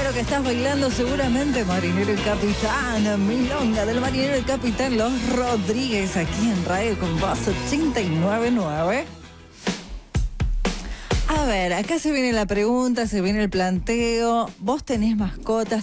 lo que estás bailando seguramente, Marinero y Capitán, Milonga del Marinero y Capitán Los Rodríguez, aquí en Radio con Voz 89.9. A ver, acá se viene la pregunta, se viene el planteo. ¿Vos tenés mascotas?